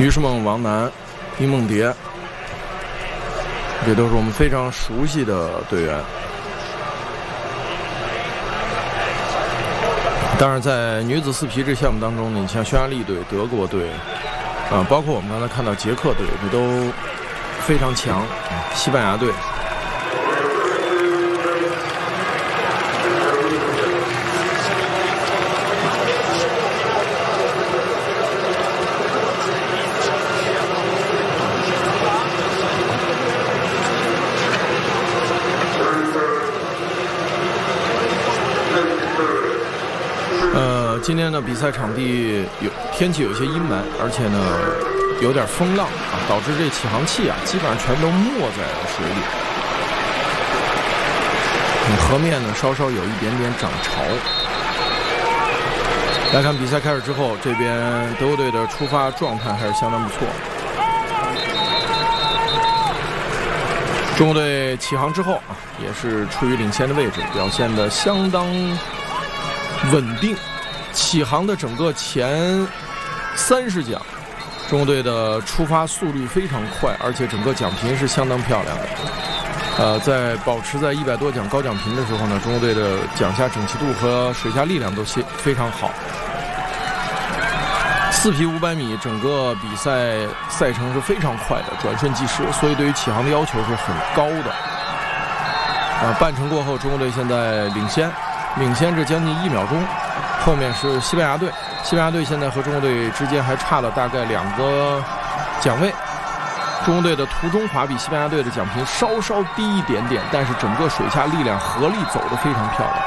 于世梦、王楠、殷梦蝶，这都是我们非常熟悉的队员。当然，在女子4匹这项目当中呢，你像匈牙利队、德国队，包括我们刚才看到捷克队，这都非常强。西班牙队。今天的比赛场地天气有些阴霾，而且呢有点风浪导致这起航器基本上全都没在了水里。河面呢稍稍有一点点涨潮。来看比赛开始之后，这边德国队的出发状态还是相当不错。中国队起航之后也是处于领先的位置，表现得相当稳定。起航的整个前30奖，中国队的出发速率非常快，而且整个奖评是相当漂亮的。在保持在100多奖高奖评的时候呢，中国队的桨下整齐度和水下力量都非常好。4匹500米整个比赛赛程是非常快的，转瞬即逝，所以对于起航的要求是很高的。半程过后，中国队现在领先这将近1秒钟。后面是西班牙队，西班牙队现在和中国队之间还差了大概2个奖位。中国队的途中滑比西班牙队的奖评稍稍低一点点，但是整个水下力量合力走得非常漂亮，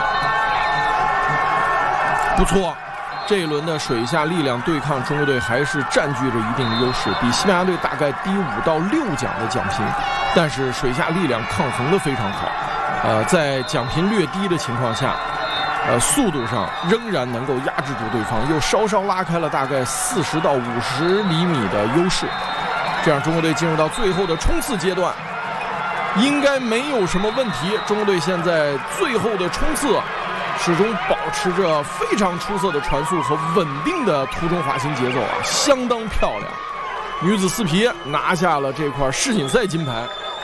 不错。这一轮的水下力量对抗，中国队还是占据着一定的优势，比西班牙队大概低5到6奖的奖评，但是水下力量抗衡得非常好。在奖评略低的情况下，速度上仍然能够压制住对方，又稍稍拉开了大概40到50厘米的优势，这样中国队进入到最后的冲刺阶段，应该没有什么问题。中国队现在最后的冲刺始终保持着非常出色的传速和稳定的途中滑行节奏相当漂亮。女子4匹拿下了这块世锦赛金牌。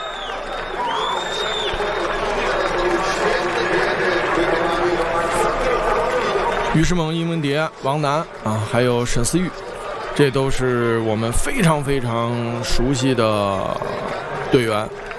于世梦、殷梦蝶、王楠还有沈思玉，这都是我们非常非常熟悉的队员。